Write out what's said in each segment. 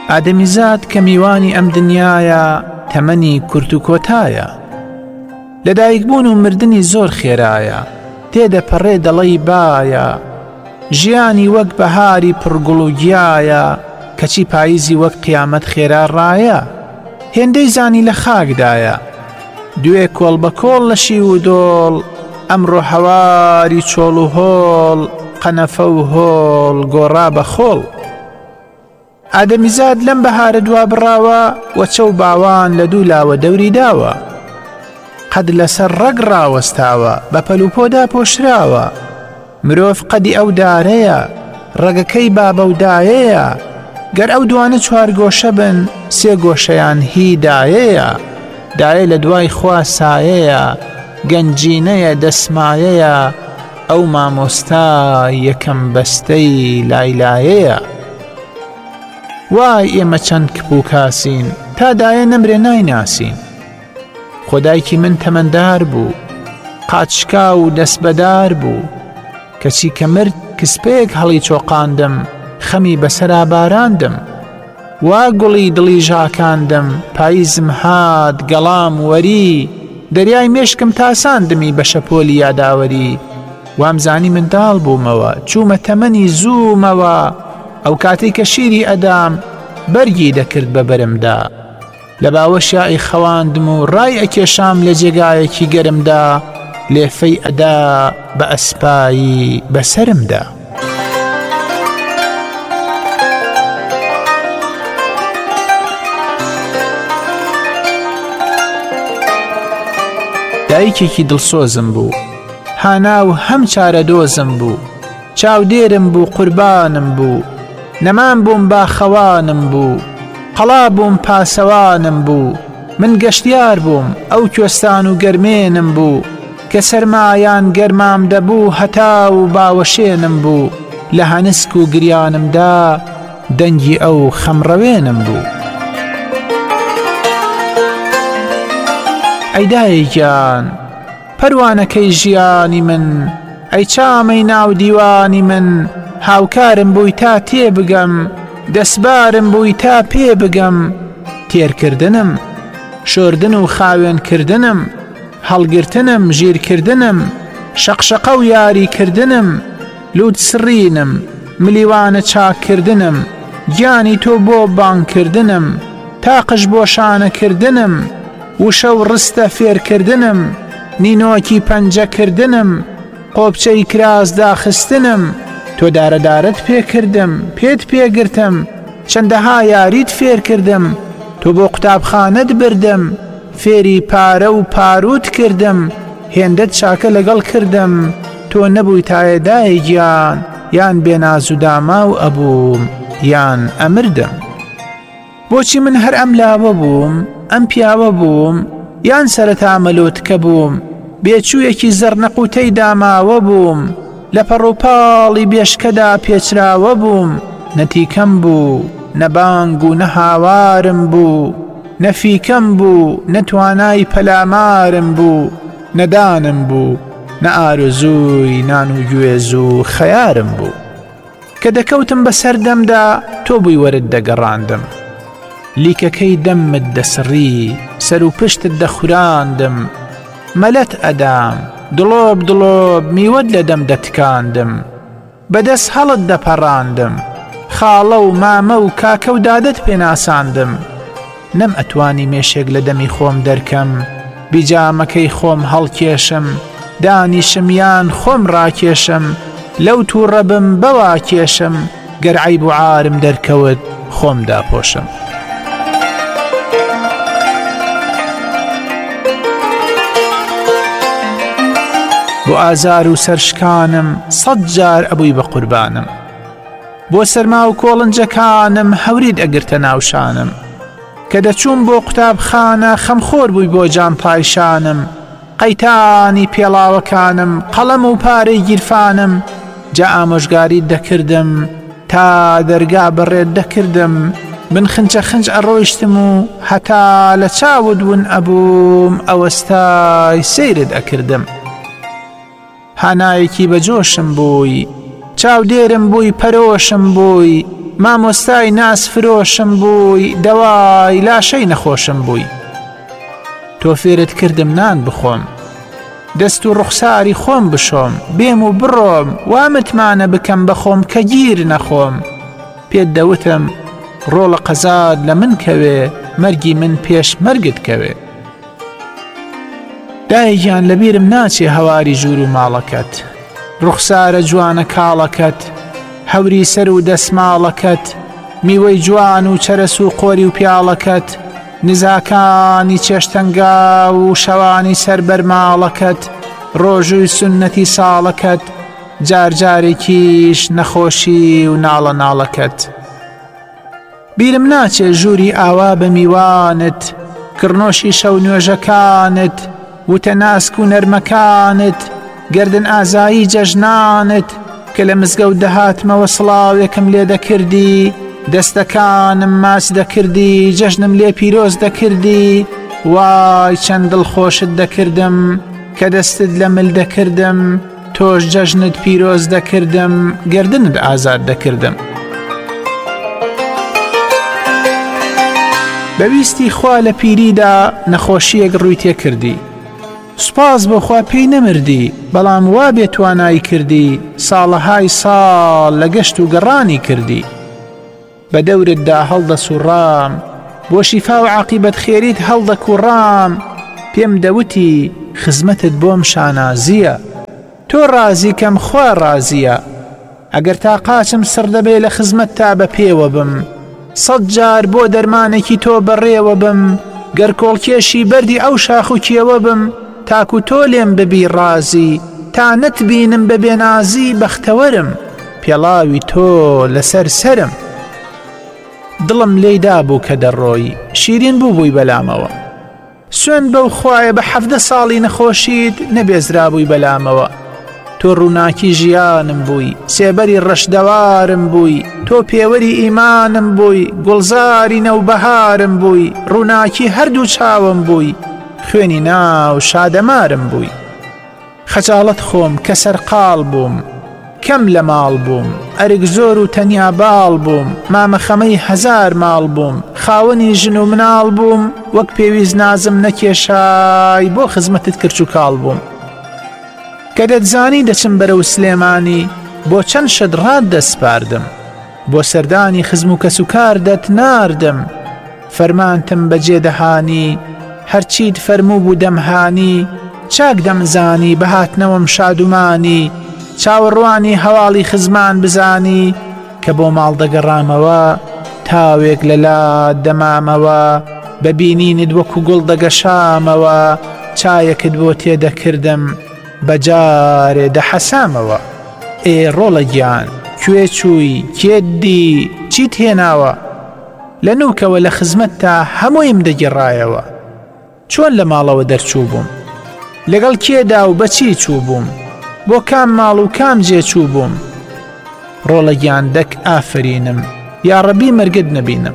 ئادەمیزاد کە میوانی ئەم دنیایە تەمەنی کورت و کۆتایە. لەدایکبوون و مردنی زۆر خێرایە، تێدەپەڕێ دەڵێی بایە. ژیانی وەک بەهاری پڕگوڵ و گیایە، کەچی پاییزی وەک قیامەت خێرا ڕایە. هێندەی زانی لە خاکدایە، دوێ کۆڵ بە کۆڵ لە شی و دۆڵ. ئەمڕۆ هەواری چۆڵ و هۆڵ، قەنەفە و هۆڵ گۆڕا بە خۆڵ. ئادەمیزاد لەم بەهارە دوا بڕاوە، وەچە و باوان لە دوو لاوە دەوری داوە. قەد لەسەر ڕەگ ڕاوەستاوە، بە پەلوپۆدا پۆشراوە. مرۆڤ قەدی ئەو دارەیە، ڕەگەکەی بابە و دایەیە. گەر ئەو دوانە چوار گۆشە بن، سێ گۆشەیان هی دایەیە. دایە لە دوای خوا سایەیە، گەنجینەیە دەسمایەیە. ئەو مامۆستای یەکەم بەستەی لایلایەیە. وای ئێمە چەند کپ و کاسین، تا دایە نەمرێ نایناسین. خۆدایکی من تەمەندار بوو، قاچشکا و دەستبەدار بوو. کەچی کە مرد کسپەیەک هەڵی چۆقاندم، خەمی بەسەرا باراندم. وا گوڵی دڵی ژاکاندم، پاییزم هات گەڵام وەری. دەریای مێشکم تاساندمی بە شەپۆلی یاداوەری. وامزانی منداڵ بوومەوە، چوومە تەمەنی زوومەوە. ئەو کاتێک کە شیری ئەدام، بەرگی دەکرد بە بەرمدا. لە باوەشیای خەواندم و ڕای ئەکێشام لە جێگایەکی گەرمدا. لێفەی ئەدا بە ئەسپایی بەسەرمدا. دایکێکی دڵسۆزم بوو، هانا و هەم چارە دۆزم بوو. چاودێرم بوو، قوربانم بوو. نەمان بووم باخەوانم بوو، قەڵا بووم پاسەوانم بوو. من گەشتیار بووم، ئەو کوێستان و گەرمێنم بوو. کە سەرمایان گەرمام دەبوو، هەتا و باوەشێنم بوو. لە هەنسک و گریانمدا، دەنگی ئەو خەمڕەوێنم بوو. ئەیدایەگیان پەروانەکەی ژیانی من، ئەی چامەی ناو دیوانی من. هاوکارم بووی تا تێ بگەم، دەسبارم بووی تا پێ بگەم. تێرکردنم، شۆردن و خاوێنکردنم، هەڵگرتنم، ژیرکردنم، شەقشەقە و یاریکردنم. لوت سڕینم، ملیوانە چاککردنم. گیانی تۆ بۆ بانکردنم، تاقش بۆ شانەکردنم. وشە و ڕستە فێرکردنم، نینۆکی پەنجەکردنم. قۆبچەی کراس داخستنم، تۆ دارەدارت پێکردم، پێت پێگرتم. چەندەها یاریت فێر کردم، تۆ بۆ قوتابخانەت بردم. فێری پارە و پاروت کردم، هێندەت چاکە لەگەڵ کردم. تۆ نەبووی تایەدای گیان، یان بێناز و داما و ئەبووم، یان ئەمردم. بۆچی من هەر ئەم لاوە بووم، ئەم پیاوە بووم، یان سەرەتا مەلۆتکە بووم. بێچوویەکی زەرنەقوتەی داماوە بووم، لە پەڕوپاڵی بێشکەدا پێچراوە بووم. نەتیکەم بوو، نەبانگ و نەهاوارم بوو. نەفیکەم بوو، نەتوانای پەلامارم بوو. نەدانم بوو، نە ئارزووی نان و گوێز و خەیارم بوو. کە دەکەوتم بە سەردەمدا، تۆ بووی وەرت دەگەڕاندم. لیکەکەی دەمت دەسڕی، سەر و پشتت دەخوراندم. مەلەت ئەدام، دڵۆب دڵۆب میوەت لە دەم دەتکاندم. بەدەست هەڵت دەپەڕاندم، خاڵە و مامە و کاکە و دادت پێناساندم. نەم ئەتوانی مێشێک لە دەمی خۆم دەرکەم، بیجامەکەی خۆم هەڵکێشم. دانیشمیان خۆم ڕاکێشم، لەو تووڕەبم بەوا کێشم. گەر عەیب و عارم دەرکەوت، خۆم داپۆشم. بۆ ئازار و سەرشکانم، سەد جار ئەبووی بە قوربانم. بۆ سەرما و کۆڵنجەکانم، هەورید ئەگرتە ناوشانم. کە دەچووم بۆ قوتابخانە، خەمخۆر بووی بۆ جانتایشانم. قەیتانی پێڵاوەکانم، قەڵەم و پارەی گیرفانم. جا ئامۆژگاریت دەکردم، تا دەرگا بەڕێت دەکردم. من خنچە خنج ئەڕۆیشتم و هەتا لە چاوت ون ئەبووم، ئەوەستای سەیرت ئەکردم. هانایەکی بەجۆشم بووی، چاودێرم بووی، پەرۆشم بووی. مامۆستای ناس فرۆشم بووی دەوای لاشەی نەخۆشم بووی. تۆ فێرت کردم نان بخۆم دەست و ڕوخساری خۆم بشۆم بێم و بڕۆم وا متمانە بکەم بەخۆم کە گیر نەخۆم. پێت دەوتم ڕۆڵە قەزاد لە من کەوێ مەرگی من پێش مەرگت کەوێ. دایگیان لەبیرم ناچێ هەواری ژوور و ماڵەکەت، ڕوخسارە جوانە کاڵەکەت، هەوری سەر و دەسماڵەکەت، میوەی جوان و چەرەس و قۆری و پیاڵەکەت، نزاکانی چێشتەنگا و شەوانی سەر بەرماڵەکەت، ڕۆژووی سونەتی ساڵەکەت، جارجارێکیش نەخۆشی و ناڵە ناڵەکەت. بیرم ناچێ ژووری ئاوا بە میوانت، کڕنۆشی شەو نوێژەکانت، وتە ناسک و نەرمەکانت، گەردن ئازایی جەژنانت، کە لە مزگەوت دەهاتمەوە سڵاوێکم لێ دەکردی، دەستەکانم ماچ دەکردی، جەژنم لێ پیرۆز دەکردی. وای چەند دڵخۆشت دەکردم کە دەستت لە مل دەکردم، تۆش جەژنت پیرۆز دەکردم، گەردنت ئازاد دەکردم. بەویستی خوا لە پیریدا نەخۆشیەک ڕووی تێ کردی، سوپاس بۆ خوا پێی نەمردی، بەڵام وا بێ توانایی کردی، ساڵەهای ساڵ لە گەشت و گەڕانی کردی. بە دەورتدا هەڵدەسوڕام بۆ شیفا و عاقیبەت خێریت هەڵدەکوڕام، پێم دەوتی خزمەتت بۆم شانازیە، تۆ ڕازی کەم خوا ڕازیە، ئەگەر تا قاچم سڕ دەبێ لە خزمەت تا بە پێوە بم، 100 جار بۆ دەرمانێکی تۆ بەڕێوە بم، گەر کۆڵکێشی بەردی ئەو شاخ و کێوە بم، تاکو تۆ لێم ببی ڕازی، تا نەتبینم بە بێنازی بەختەوەرم، پێڵاوی تۆ لەسەر سەرم. دڵم لێیدا بوو کە دەڕۆی، شیرین بوو بووی بەلامەوە، سوێن بەو خوایە بە 17 ساڵی نەخۆشیت نەبێزرا بووی بەلامەوە. تۆ ڕووناکی ژیانم بووی، سێبەری ڕەشدەوارم بووی، تۆ پێوەری ئیمانم بووی، گوڵزاری نەوبەهارم بووی، ڕووناکی هەردوو چاوم بووی، خوێنی ناو شادەمارم بووی. خەجاڵەت خۆم کە سەرقاڵ بووم، کەم لە ماڵ بووم، ئەرک زۆر و تەنیا باڵ بووم، مامەخەمەی 1000 ماڵ بووم، خاوەنی ژن و مناڵ بووم، وەک پێویست نازم نەکێشای بۆ خزمەتت کرچ و کاڵ بووم. کە دەتزانی دەچم بەرەو سلێمانی، بۆ چەند شت ڕاد دەسپاردم، بۆ سەردانی خزم و کەس و کار دەت ناردم، فەرمانتم بەجێ دەهانی، هەرچیت فەرموو بوو دەمهانی، چاک دەمزانی بەهاتنەوەم شادومانی، چاوەڕوانی هەواڵی خزمان بزانی، کە بۆ ماڵ دەگەڕامەوە تاوێک لەلات دەمامەوە، بەبینینت وەکو گوڵ دەگەشامەوە، چایەکت بۆ تێدەکردم بەجارێ دەحەسامەوە. ئێ ڕۆڵە گیان کوێ چووی کێت دی چیت هێناوە، لە نوکەوە لە خزمەت تا هەموویم دەگێڕایەوە. چۆن لە ماڵەوە دەرچوو بووم، لەگەڵ کێدا و بەچی چوو بووم، بۆ کام ماڵ و کام جێ چوو بووم. ڕۆڵە گیان دەک ئافرینم، یا ڕەبی مەرگت نەبینم.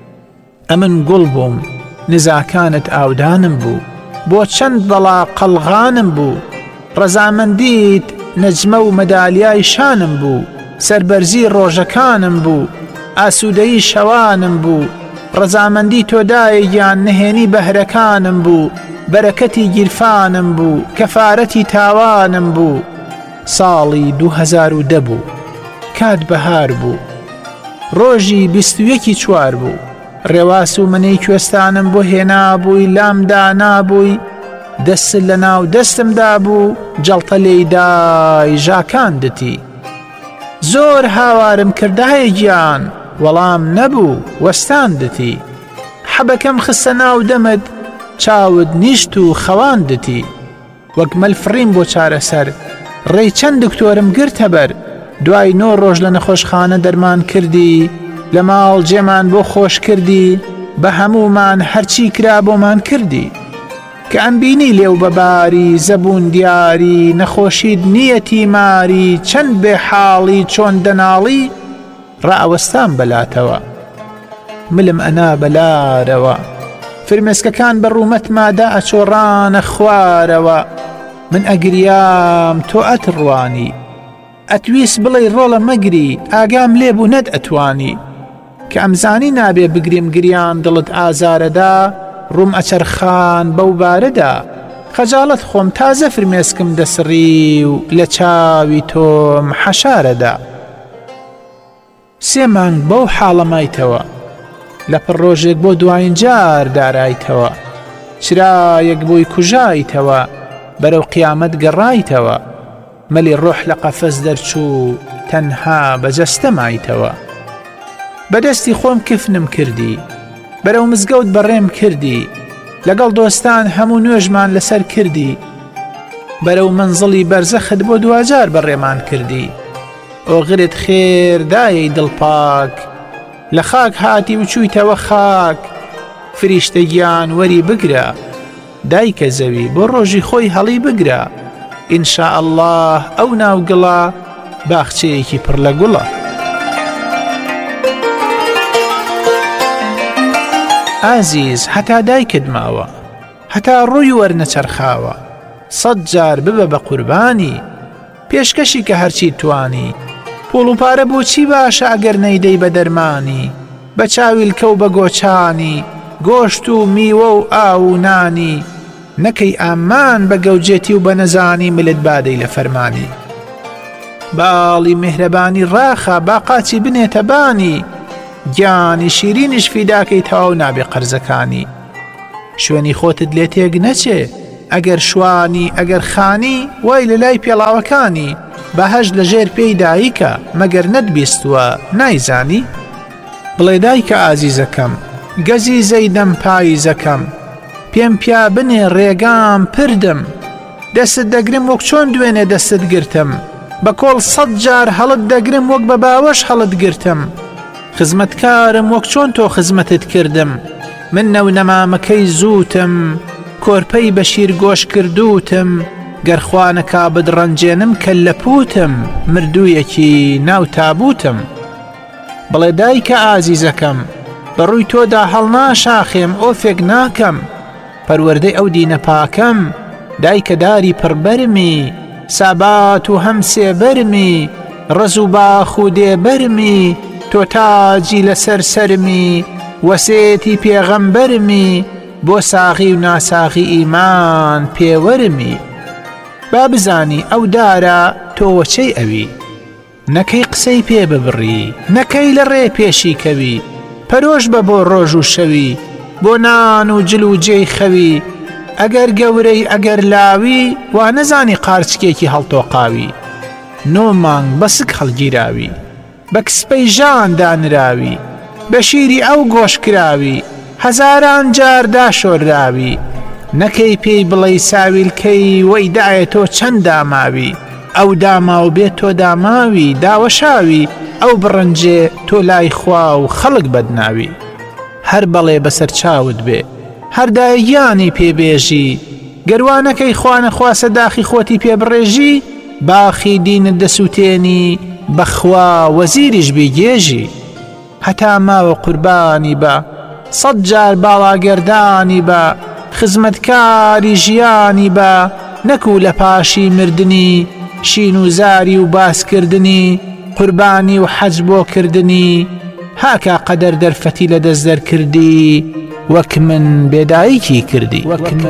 ئەمن گوڵ بووم، نزاکانت ئاودانم بوو، بۆ چەند بەڵا قەڵغانم بوو، ڕەزامەندیت نەجمە و مەدالیای شانم بوو، سەربەرزی ڕۆژەکانم بوو، ئاسوودەیی شەوانم بوو، ڕەزامەندی تۆدایەگیان نهێنی بەهرەکانم بوو، بەرەکەتی گیرفانم بوو، کەفارەتی تاوانم بوو. ساڵی 2010 بوو، کات بەهار بوو، ڕۆژی 21 چوار بوو، ڕێواس و منەی کوێستانم بۆ هێنا بووی، لامدا نابووی، دەست لە ناو دەستمدا بوو، جەڵتە لێیدای ژاکاندتی. زۆر هاوارم کردایە گیان، وەڵام نەبوو وەستاندتی، حەبەکەم خستە ناو دەمت، چاوت نیشت و خەواندتی. وەک مەلفڕیم بۆ چارەسەر، ڕێی چەند دکتۆرم گرتە بەر، دوای 9 ڕۆژ لە نەخۆشخانە دەرمان کردی، لە ماڵ جێمان بۆ خۆش کردی، بە هەمومان هەرچی کرا بۆمان کردی. کە ئەمبینی لێو بەباری زەبوون دیاری، نەخۆشید نیەتی ماری، چەند بێ حاڵی چۆن دەناڵی، ڕائەوەستان بەلاتەوە، ملم ئەنا بەلارەوە، فرمێسکەکان بە ڕوومەت مادا ئەچۆڕانە خوارەوە، من ئەگریام تۆ ئەتڕوانی، ئەتویست بڵێ ڕۆڵە مەگری، ئاگام لێبوو نەت ئەتوانی، کە ئەمزانی نابێ بگریم گریان دڵت ئازارەدا ڕووم ئەچەرخان بەو بارەدا خەجاڵەت خۆم تازە فرمێسکم دەسڕی و لە چاوی تۆم حەشارەدا 3 مانگ بەو حاڵەمایتەوە لەپڕ ڕۆژێک بۆ دوایین جار دارایتەوە چرایەک بووی کوژایتەوە بەرەو قیامەت گەڕایتەوە مەلی ڕۆح لە قەفەس دەرچوو تەنها بەجەستەمایتەوە بەدەستی خۆم کفنم کردی بەرەو مزگەوت بەڕێم کردی لەگەڵ دۆستان هەموو نوێژمان لەسەر کردی بەرەو منزڵی بەرزەخت بۆ دوجار بەڕێمان کردی ئۆغرت خێر دایەی دڵپاک لە خاک هاتی و چوویتەوە خاک فریشتە گیان وەری بگرە دایکە زەوی بۆ ڕۆژی خۆی هەڵی بگرە ئینشاء الله ئەو ناوگڵە باخچەیەکی پڕ لە گوڵە ئازیز هەتا دایکت ماوە هەتا ڕووی وەرنەچەرخاوە 100 جار ببە بە قوربانی پێشکەشی کە هەرچی توانی پۆڵ و پارە بۆچی باشە ئەگەر نەیدەی بە دەرمانی بە چاویلکە و بە گۆچانی گۆشت و میوە و ئاو و نانی نەکەی ئامان بە گەوجێتی و بە نەزانی ملت بادەی لە فەرمانی باڵی میهرەبانی ڕاخە باقاچی بنێتە بانی گیانی شیرینیش فیداکەی تەواو نابێ قەرزەکانی شوێنی خۆتت لێ تێک نەچێ ئەگەر شوانی ئەگەر خانی وای لە لای پێڵاوەکانی بەهەژ لە ژێر پێی دایکە مەگەر نەتبیستووە نایزانی بڵێ دایکە ئازیزەکەم گەزی زەیدەم پاییزەکەم پێم پیا بنێ ڕێگام پردم دەستت دەگرم وەک چۆن دوێنێ دەستت گرتم بە کۆڵ 100 جار هەڵت دەگرم وەک بە باوەش هەڵت گرتم خزمەتکارم وەک چۆن تۆ خزمەتت کردم من نەو نەمامەکەی زووتم کۆرپەی بە شیر گۆش کردوتم گەرخوانەکا بدڕەنجێنم کە لە پوتم مردوویەکی ناو تابوتم بڵێ دایکە ئازیزەکەم بەڕووی تۆدا هەڵناشاخێم ئۆفێک ناکەم پەروەردەی ئەو دینە پاکەم دایکە داری پڕبەرمی سابات و هەم سێبەرمی ڕز و باخ و دێبەرمی تۆ تاجی لەسەر سەرمی وەسێتی پێغەمبەرمی بۆ ساغی و ناساغی ئیمان پێوەرمی با بزانی ئەو دارە تۆ وەچەی ئەوی نەکەی قسەی پێ ببڕی نەکەی لە ڕێ پێشی کەوی پەرۆش بە بۆ ڕۆژ و شەوی بۆ نان و جل و جێی خەوی ئەگەر گەورەی ئەگەر لاوی وا نەزانی قارچکێکی هەڵتۆقاوی 9 مانگ بە سک هەڵگیراوی بە کسپەی ژان دانراوی بە شیری ئەو گۆش کراوی هەزاران جار داشۆراوی نەکەی پێی بڵێی ساویلکەی وەی دایە تۆ چەند داماوی ئەو داما و بێت تۆ داماوی داوەشاوی ئەو بڕەنجێ تۆ لای خوا و خەڵک بەدناوی هەر بەڵێ بەسەر چاوت بێ هەر دایگیانی پێبێژی گەروانەکەی خوانەخواسە داخی خۆتی پێبڕێژی باخی دینت دەسووتێنی بەخوا وەزیریش بێگێژی هەتا ماوە قوربانی بە 100 جار باڵاگەردانی بە خزمەتکاری ژیانی بە نەکوو لە پاشی مردنی شین و زاری و باسکردنی قوربانی و حەج بۆ کردنی هاکا قەدەر دەرفەتی لە دەست دەرکردی وەک من بێدایکی کردی